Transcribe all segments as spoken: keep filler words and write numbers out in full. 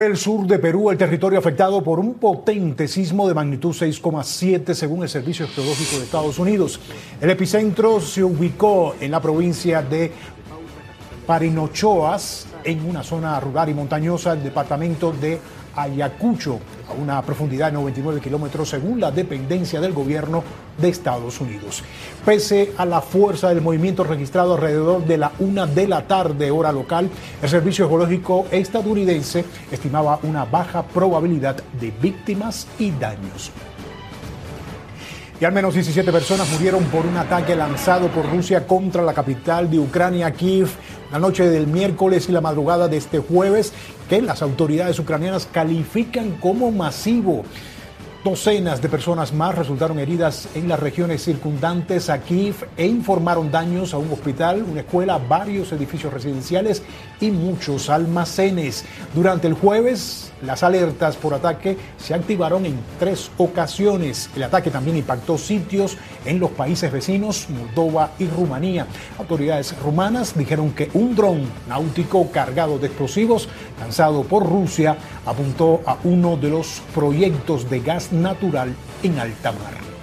El sur de Perú, el territorio afectado por un potente sismo de magnitud seis coma siete según el Servicio Geológico de Estados Unidos. El epicentro se ubicó en la provincia de Parinochoas, en una zona rural y montañosa del departamento de Ayacucho, a una profundidad de noventa y nueve kilómetros según la dependencia del gobierno de Estados Unidos. Pese a la fuerza del movimiento registrado alrededor de la una de la tarde hora local, el Servicio Geológico estadounidense estimaba una baja probabilidad de víctimas y daños. Y al menos diecisiete personas murieron por un ataque lanzado por Rusia contra la capital de Ucrania, Kiev, la noche del miércoles y la madrugada de este jueves, que las autoridades ucranianas califican como masivo. Docenas de personas más resultaron heridas en las regiones circundantes a Kiev e informaron daños a un hospital, una escuela, varios edificios residenciales y muchos almacenes. Durante el jueves, las alertas por ataque se activaron en tres ocasiones. El ataque también impactó sitios en los países vecinos, Moldova y Rumanía. Autoridades rumanas dijeron que un dron náutico cargado de explosivos lanzado por Rusia apuntó a uno de los proyectos de gas natural en alta mar.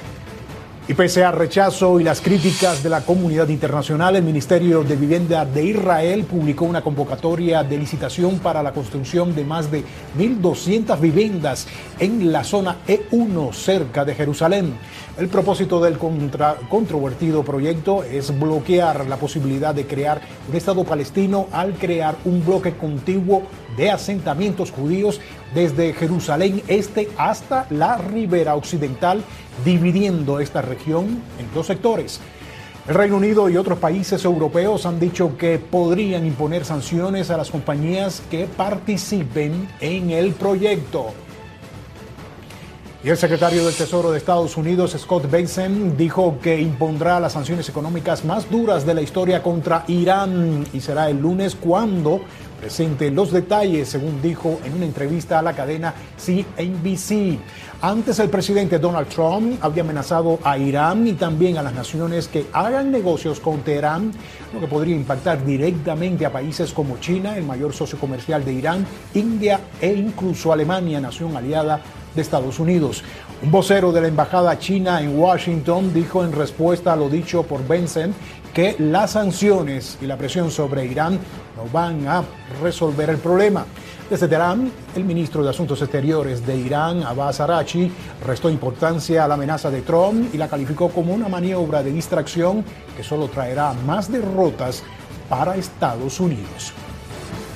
Y pese al rechazo y las críticas de la comunidad internacional, el Ministerio de Vivienda de Israel publicó una convocatoria de licitación para la construcción de más de mil doscientas viviendas en la zona E uno cerca de Jerusalén. El propósito del contra, controvertido proyecto es bloquear la posibilidad de crear un Estado palestino al crear un bloque contiguo de asentamientos judíos desde Jerusalén Este hasta la ribera occidental, dividiendo esta región en dos sectores. El Reino Unido y otros países europeos han dicho que podrían imponer sanciones a las compañías que participen en el proyecto. Y el secretario del Tesoro de Estados Unidos, Scott Bessent, dijo que impondrá las sanciones económicas más duras de la historia contra Irán y será el lunes cuando presente los detalles, según dijo en una entrevista a la cadena C N B C. Antes, el presidente Donald Trump había amenazado a Irán y también a las naciones que hagan negocios con Teherán, lo que podría impactar directamente a países como China, el mayor socio comercial de Irán, India e incluso Alemania, nación aliada de Estados Unidos. Un vocero de la embajada china en Washington dijo en respuesta a lo dicho por Bessent que las sanciones y la presión sobre Irán no van a resolver el problema. Desde Teherán, el ministro de Asuntos Exteriores de Irán, Abbas Araghchi, restó importancia a la amenaza de Trump y la calificó como una maniobra de distracción que solo traerá más derrotas para Estados Unidos.